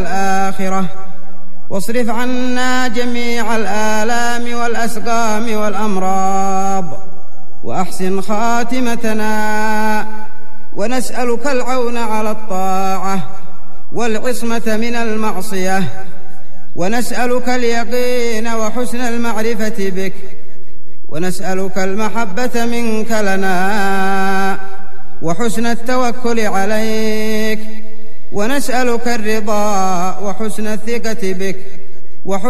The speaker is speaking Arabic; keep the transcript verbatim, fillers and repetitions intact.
الآخرة، واصرف عنا جميع الآلام والأسقام والأمراض، وأحسن خاتمتنا، ونسألك العون على الطاعة والعصمة من المعصية، ونسألك اليقين وحسن المعرفة بك، ونسألك المحبة منك لنا وحسن التوكل عليك، ونسألك الرضا وحسن الثقة بك،